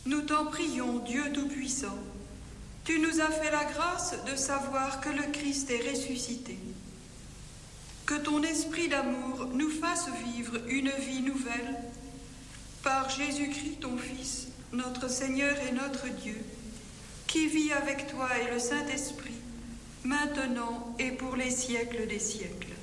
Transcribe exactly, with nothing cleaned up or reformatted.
Nous t'en prions, Dieu Tout-Puissant. Tu nous as fait la grâce de savoir que le Christ est ressuscité. Que ton esprit d'amour nous fasse vivre une vie nouvelle par Jésus-Christ, ton Fils, notre Seigneur et notre Dieu, qui vit avec toi et le Saint-Esprit, maintenant et pour les siècles des siècles.